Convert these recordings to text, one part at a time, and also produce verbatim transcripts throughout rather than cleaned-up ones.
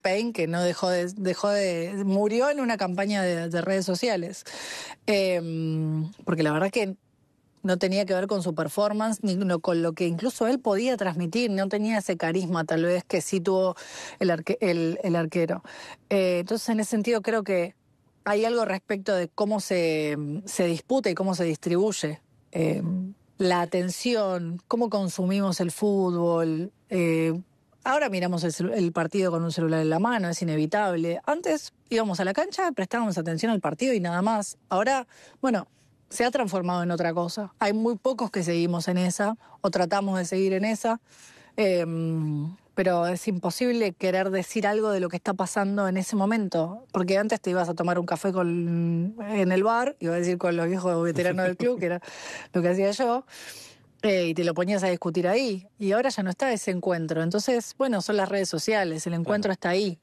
Pain, que no dejó de, dejó de, murió en una campaña de, de redes sociales. Eh, porque la verdad que no tenía que ver con su performance, ni con lo que incluso él podía transmitir, no tenía ese carisma tal vez que sí tuvo el, arque, el, el arquero. Eh, entonces en ese sentido creo que hay algo respecto de cómo se, se disputa y cómo se distribuye eh, la atención, cómo consumimos el fútbol. Eh, ahora miramos el, el partido con un celular en la mano, es inevitable. Antes íbamos a la cancha, prestábamos atención al partido y nada más. Ahora, bueno, se ha transformado en otra cosa. Hay muy pocos que seguimos en esa, o tratamos de seguir en esa, eh, pero es imposible querer decir algo de lo que está pasando en ese momento, porque antes te ibas a tomar un café con, en el bar, iba a decir con los viejos veteranos del club, que era lo que hacía yo, eh, y te lo ponías a discutir ahí, y ahora ya no está ese encuentro. Entonces, bueno, son las redes sociales, el encuentro claro. está ahí.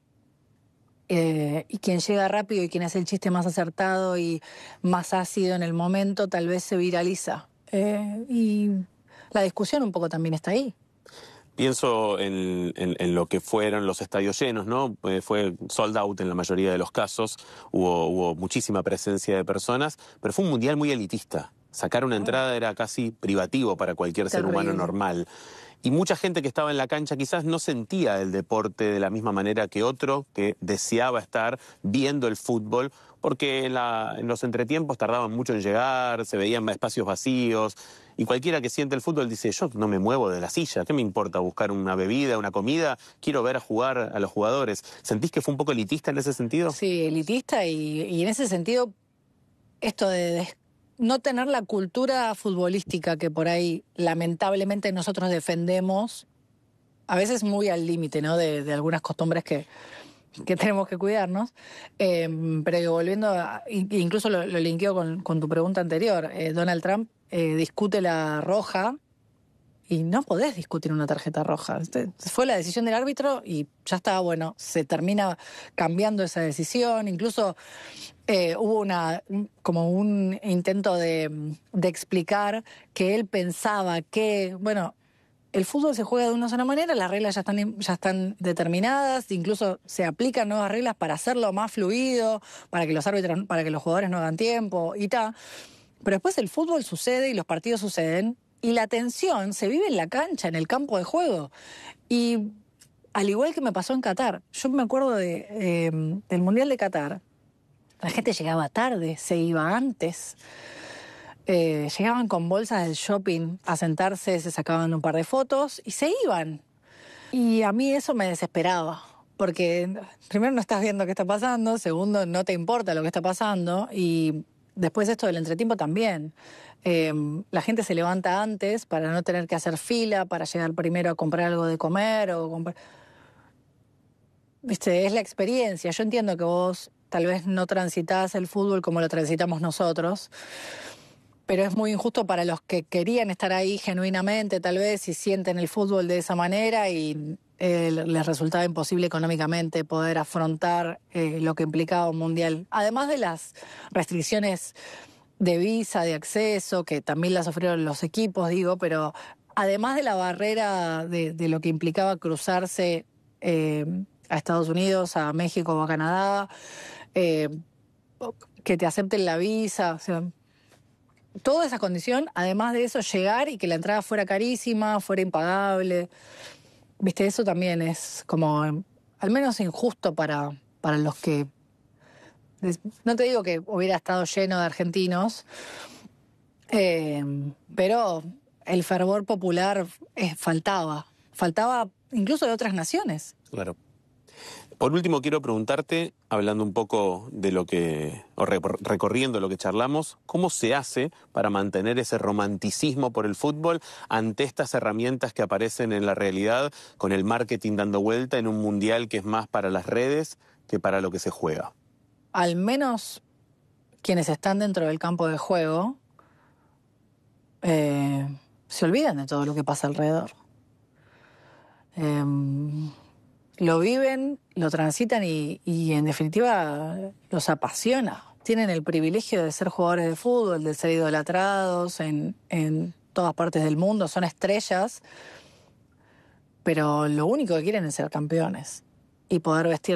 Eh, y quien llega rápido y quien hace el chiste más acertado y más ácido en el momento, tal vez se viraliza. Eh, y la discusión un poco también está ahí. Pienso en, en, en lo que fueron los estadios llenos, ¿no? Eh, fue sold out en la mayoría de los casos, hubo, hubo muchísima presencia de personas, pero fue un mundial muy elitista. Sacar una entrada era casi privativo para cualquier Terrible. ser humano normal. Y mucha gente que estaba en la cancha quizás no sentía el deporte de la misma manera que otro que deseaba estar viendo el fútbol, porque en, la, en los entretiempos tardaban mucho en llegar, se veían espacios vacíos, y cualquiera que siente el fútbol dice, yo no me muevo de la silla, ¿qué me importa buscar una bebida, una comida? Quiero ver a jugar a los jugadores. ¿Sentís que fue un poco elitista en ese sentido? Sí, elitista, y, y en ese sentido, esto de... de... no tener la cultura futbolística que por ahí lamentablemente nosotros defendemos, a veces muy al límite, ¿no? De, de algunas costumbres que, que tenemos que cuidarnos. Eh, pero volviendo, a, incluso lo, lo linkeo con, con tu pregunta anterior, eh, Donald Trump eh, discute la roja y no podés discutir una tarjeta roja. Fue la decisión del árbitro y ya está, bueno, se termina cambiando esa decisión. Incluso eh, hubo una como un intento de, de explicar que él pensaba que, bueno, el fútbol se juega de una sola manera, las reglas ya están, ya están determinadas, incluso se aplican nuevas reglas para hacerlo más fluido, para que los árbitros, para que los jugadores no hagan tiempo y tal. Pero después el fútbol sucede y los partidos suceden y la tensión se vive en la cancha, en el campo de juego. Y al igual que me pasó en Qatar, yo me acuerdo de, eh, del Mundial de Qatar, la gente llegaba tarde, se iba antes. Eh, llegaban con bolsas del shopping a sentarse, se sacaban un par de fotos y se iban. Y a mí eso me desesperaba, porque primero no estás viendo qué está pasando, segundo no te importa lo que está pasando y después esto del entretiempo también. Eh, la gente se levanta antes para no tener que hacer fila, para llegar primero a comprar algo de comer o comprar... Viste, es la experiencia. Yo entiendo que vos tal vez no transitás el fútbol como lo transitamos nosotros, pero es muy injusto para los que querían estar ahí genuinamente, tal vez, y sienten el fútbol de esa manera y eh, les resultaba imposible económicamente poder afrontar eh, lo que implicaba un mundial. Además de las restricciones de visa, de acceso, que también las sufrieron los equipos, digo, pero además de la barrera de, de lo que implicaba cruzarse eh, a Estados Unidos, a México o a Canadá, eh, que te acepten la visa, o sea... Toda esa condición, además de eso, llegar y que la entrada fuera carísima, fuera impagable. Viste, eso también es como, al menos injusto para, para los que... No te digo que hubiera estado lleno de argentinos, eh, pero el fervor popular eh, faltaba. Faltaba incluso de otras naciones. Claro. Por último, quiero preguntarte, hablando un poco de lo que, o recorriendo lo que charlamos, ¿cómo se hace para mantener ese romanticismo por el fútbol ante estas herramientas que aparecen en la realidad, con el marketing dando vuelta en un mundial que es más para las redes que para lo que se juega? Al menos quienes están dentro del campo de juego eh, se olvidan de todo lo que pasa alrededor. Eh, Lo viven, lo transitan y, y en definitiva los apasiona. Tienen el privilegio de ser jugadores de fútbol, de ser idolatrados en, en todas partes del mundo, son estrellas, pero lo único que quieren es ser campeones y poder vestir